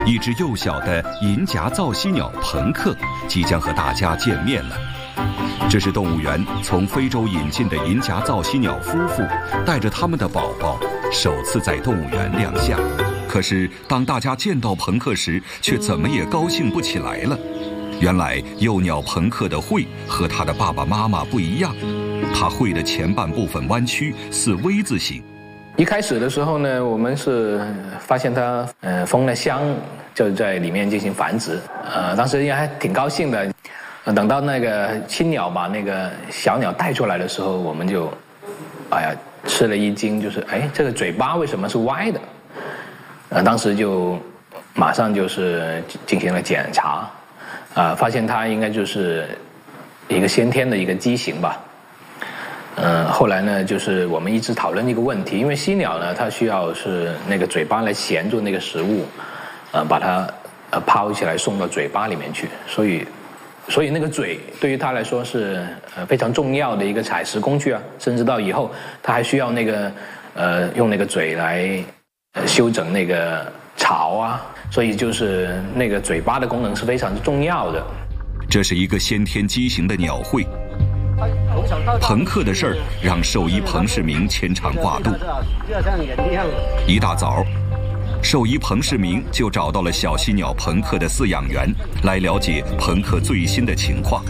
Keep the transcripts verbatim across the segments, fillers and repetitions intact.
一只幼小的银夹造犀鸟朋克即将和大家见面了。这是动物园从非洲引进的银夹造犀鸟夫妇带着他们的宝宝首次在动物园亮相。可是当大家见到朋克时，却怎么也高兴不起来了。原来幼鸟朋克的喙和他的爸爸妈妈不一样，他喙的前半部分弯曲，似 V 字形。 一开始的时候呢，我们是发现它呃封了箱，就在里面进行繁殖。呃，当时也还挺高兴的。呃、等到那个青鸟把那个小鸟带出来的时候，我们就，哎呀，吃了一惊，就是哎，这个嘴巴为什么是歪的？呃，当时就马上就是进行了检查，啊、呃，发现它应该就是一个先天的一个畸形吧。嗯、呃，后来呢，就是我们一直讨论一个问题，因为犀鸟呢，它需要是那个嘴巴来衔住那个食物，呃，把它呃抛起来送到嘴巴里面去，所以，所以那个嘴对于它来说是呃非常重要的一个采食工具啊，甚至到以后它还需要那个呃用那个嘴来呃修整那个巢啊，所以就是那个嘴巴的功能是非常重要的。 这是一个先天畸形的鸟喙。朋克的事儿让兽医彭世明牵肠挂肚。一大早，兽医彭世明就找到了小犀鸟朋克的饲养员，来了解朋克最新的情况。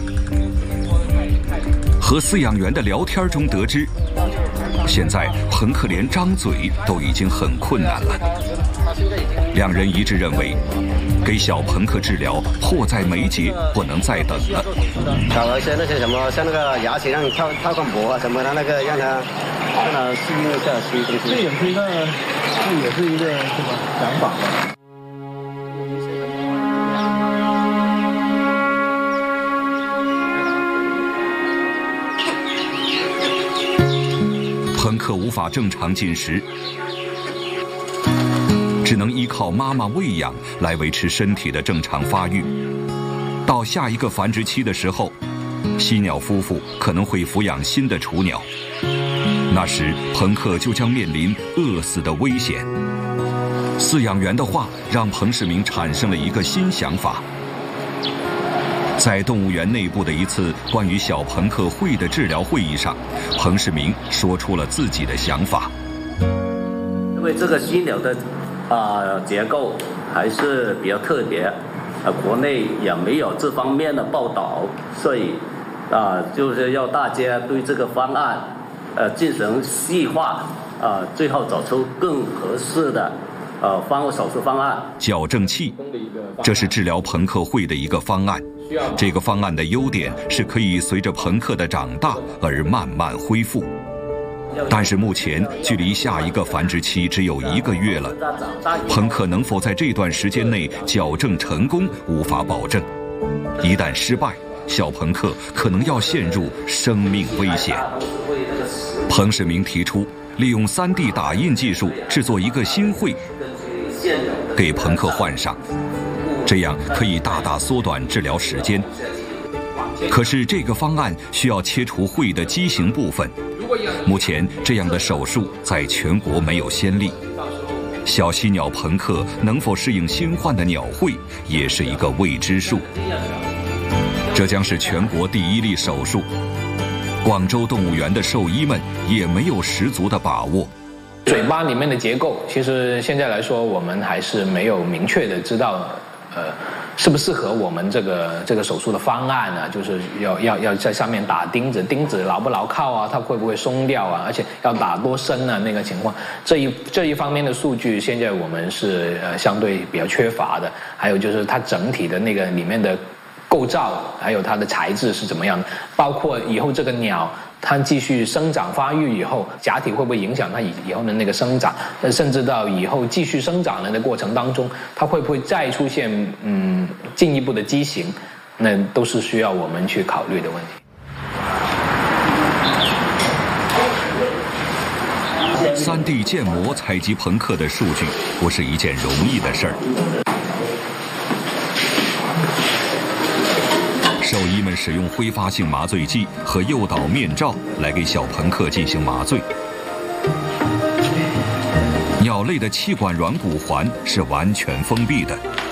和饲养员的聊天中得知，现在朋克连张嘴都已经很困难了。两人一致认为，给小朋克治疗迫在眉睫，不能再等了。 搞一些那些什么，像那个牙齿让你跳跳个膜啊什么的，那个让它让它适应一下新东西。这也是一个，这也是一个什么想法吧。 朋克无法正常进食，只能依靠妈妈喂养来维持身体的正常发育。到下一个繁殖期的时候，犀鸟夫妇可能会抚养新的雏鸟，那时朋克就将面临饿死的危险。饲养员的话让彭世明产生了一个新想法。在动物园内部的一次关于小朋克喙的治疗会议上，彭世明说出了自己的想法。 因为这个犀鸟的啊、呃、结构还是比较特别，呃，国内也没有这方面的报道，所以啊、呃，就是要大家对这个方案呃进行细化，啊、呃，最后找出更合适的呃方手术方案。 矫正器，这是治疗朋克喙的一个方案。这个方案的优点是可以随着朋克的长大而慢慢恢复，但是目前距离下一个繁殖期只有一个月了，朋克能否在这段时间内矫正成功无法保证。一旦失败，小朋克可能要陷入生命危险。彭世明提出利用 三 D 打印技术制作一个新喙，给朋克换上，这样可以大大缩短治疗时间。可是这个方案需要切除喙的畸形部分，目前这样的手术在全国没有先例。小犀鸟朋克能否适应新换的鸟喙，也是一个未知数。这将是全国第一例手术，广州动物园的兽医们也没有十足的把握。 嘴巴里面的结构，其实现在来说，我们还是没有明确的知道，呃，适不适合我们这个这个手术的方案呢？就是要要要在上面打钉子，钉子牢不牢靠啊？它会不会松掉啊？而且要打多深啊？那个情况，这一这一方面的数据，现在我们是呃相对比较缺乏的。还有就是它整体的那个里面的构造，还有它的材质是怎么样的，包括以后这个鸟它继续生长发育以后，假体会不会影响它以以后的那个生长，甚至到以后继续生长的那过程当中，它会不会再出现嗯进一步的畸形，那都是需要我们去考虑的问题。 三 D 建模采集朋克的数据不是一件容易的事儿。兽医们使用挥发性麻醉剂和诱导面罩来给小朋克进行麻醉。 鸟类的气管软骨环是完全封闭的，